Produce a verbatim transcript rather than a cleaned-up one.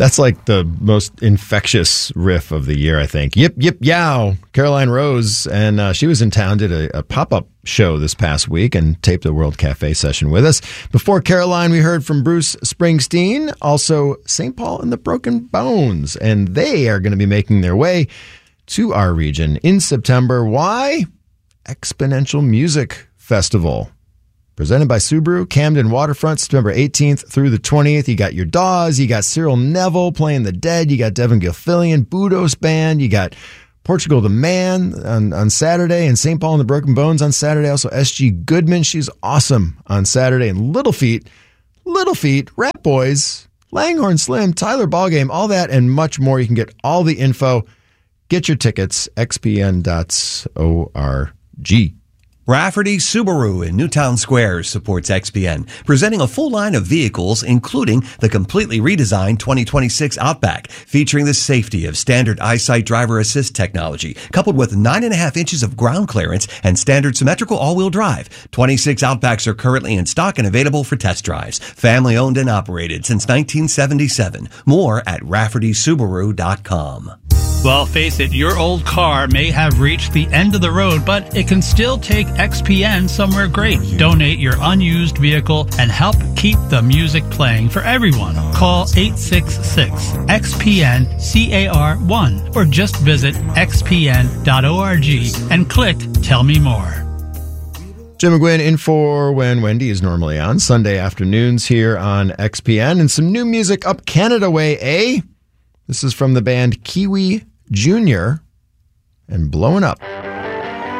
That's like the most infectious riff of the year, I think. Yip, yip, yow. Caroline Rose, and uh, she was in town, did a, a pop-up show this past week and taped a World Cafe session with us. Before Caroline, we heard from Bruce Springsteen, also Saint Paul and the Broken Bones, and they are going to be making their way to our region in September. Why? Exponential Music Festival. Presented by Subaru, Camden Waterfront, September eighteenth through the twentieth. You got your Dawes, you got Cyril Neville playing The Dead, you got Devin Gilfillian, Budos Band, you got Portugal the Man on, on Saturday, and Saint Paul and the Broken Bones on Saturday. Also S G Goodman, she's awesome on Saturday. And Little Feat, Little Feat, Rat Boys, Langhorne Slim, Tyler Ballgame, all that and much more. You can get all the info. Get your tickets, x p n dot org. Rafferty Subaru in Newtown Square supports X P N, presenting a full line of vehicles, including the completely redesigned twenty twenty-six Outback, featuring the safety of standard EyeSight driver assist technology, coupled with nine and a half inches of ground clearance and standard symmetrical all-wheel drive. twenty-six Outbacks are currently in stock and available for test drives. Family owned and operated since nineteen seventy-seven. More at rafferty subaru dot com. Well, face it, your old car may have reached the end of the road, but it can still take X P N somewhere great. Donate your unused vehicle and help keep the music playing for everyone. Call eight six six X P N C A R one or just visit x p n dot org and click Tell Me More. Jim McGuinn in for when Wendy is normally on Sunday afternoons here on X P N. And some new music up Canada way, eh? This is from the band Kiwi Junior and Blowing Up.